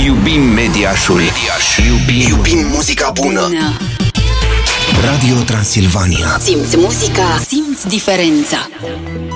Iubim Mediașul. Iubim muzica bună. Radio Transilvania. Simți muzica, simți diferența.